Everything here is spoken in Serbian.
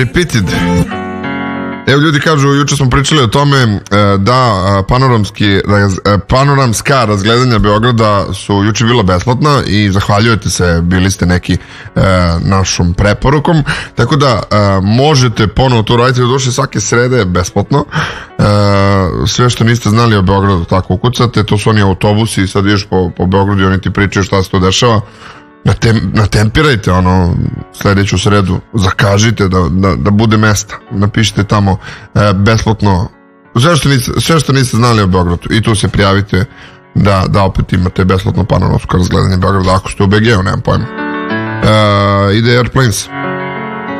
Repeated. Evo, ljudi kažu, juče smo pričali o tome da panoramska razgledanja Beograda su juče bila besplatna i zahvaljujete se, bili ste neki našom preporukom, tako da možete ponovo to raditi, došli svake srede besplatno. Sve što niste znali o Beogradu tako ukucate, to su oni autobusi, sad ideš po Beogradu i oni ti pričaju šta se to dešava. Natempirajte sledeću sredu, zakažite da bude mesta, napišite tamo besplatno sve što niste znali o Beogradu i tu se prijavite da opet imate besplatno panoramsko razgledanje Beograda ako ste u BG-u, nemam pojma. Ide Airplanes.